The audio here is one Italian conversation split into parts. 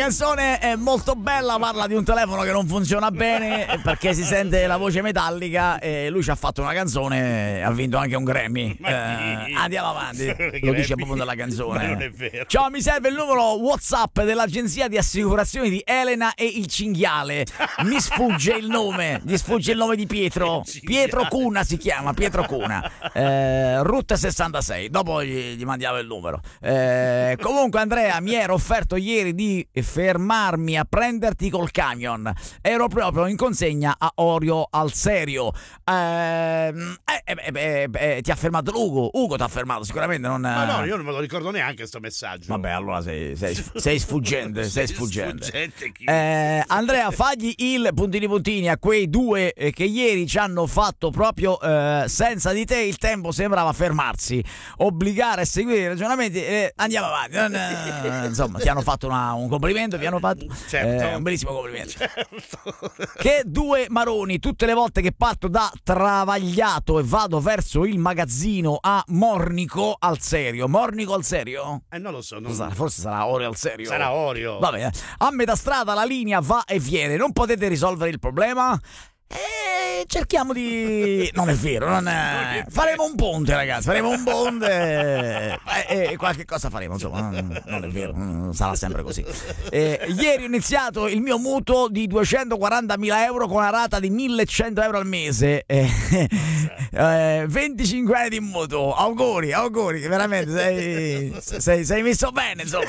canzone è molto bella, parla di un telefono che non funziona bene perché si sente la voce metallica e lui ci ha fatto una canzone, ha vinto anche un Grammy. Andiamo avanti, lo dice proprio nella canzone. Ma non è vero. Ciao, mi serve il numero WhatsApp dell'agenzia di assicurazioni di Elena e il cinghiale. Mi sfugge il nome, gli sfugge il nome di Pietro. Pietro Cuna si chiama, Pietro Cuna. Route 66, dopo gli mandiamo il numero. Comunque Andrea, mi ero offerto ieri di fermarmi a prenderti col camion. Ero proprio in consegna a Orio al Serio. Ti ha fermato Ugo ti ha fermato sicuramente. Ma no, io non me lo ricordo neanche sto messaggio. Vabbè, allora sei sfuggente, sei sfuggente. Chi? Andrea, fagli il puntini a quei due che ieri ci hanno fatto proprio senza di te il tempo sembrava fermarsi, obbligare a seguire i ragionamenti. Andiamo avanti. Insomma, ti hanno fatto un complimento, ti hanno fatto certo. Un bellissimo complimento. Certo. Che due maroni, tutte le volte che parto da Travagliato e vado verso il magazzino a Mornico al Serio. Mornico al Serio? Non lo so. Forse sarà Orio al Serio. Sarà Orio. Va bene. A metà strada la linea va e viene. Non potete risolvere il problema? Cerchiamo di... Non è vero, faremo un ponte, ragazzi, faremo un ponte e qualche cosa faremo, insomma, non è vero, non sarà sempre così. Ieri ho iniziato il mio mutuo di 240.000 euro con una rata di 1.100 euro al mese, 25 anni di mutuo, auguri, che veramente sei messo bene, insomma.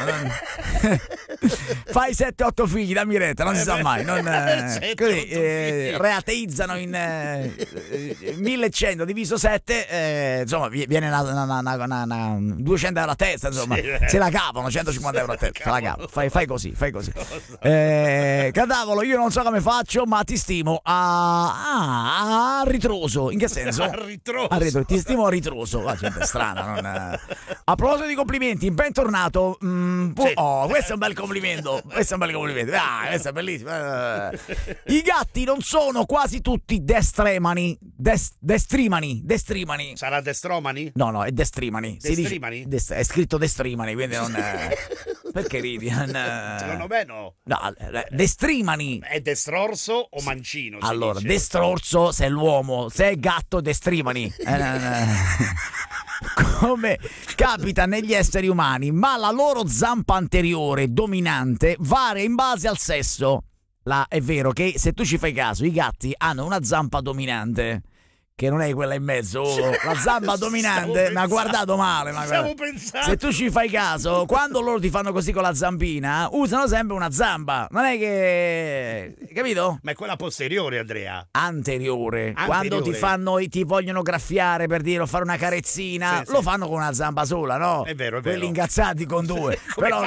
Fai 7-8 figli, dammi retta, non si sa mai, così rateizzano in 1.100 diviso 7, insomma viene una 200 euro a testa, insomma, se la cavano, 150 euro a testa, se la cavano. Fai così. Cadavolo, io non so come faccio, ma ti stimo a ritroso. In che senso? A ritroso. Ti stimo a ritroso. La gente è strana. A proposito di complimenti, bentornato. Questo è un bel complimento. Questo è bellissimo. I gatti non sono quasi tutti destrimani. Sarà destromani? No, è destrimani. Destrimani? È scritto destrimani, quindi non perché ridi? Secondo me no. No, destrimani. È destrorso o mancino? Allora, destrorso se è l'uomo, se è gatto destrimani. Come capita negli esseri umani, ma la loro zampa anteriore dominante varia in base al sesso. È vero che se tu ci fai caso, i gatti hanno una zampa dominante che non è quella in mezzo, la zampa dominante, mi ha guardato male. Se tu ci fai caso, quando loro ti fanno così con la zampina, usano sempre una zampa, non è che, capito? Ma è quella posteriore, Andrea. Anteriore. Quando ti vogliono graffiare per dire o fare una carezzina, lo fanno con una zampa sola, no? È vero. Quelli incazzati con due. Però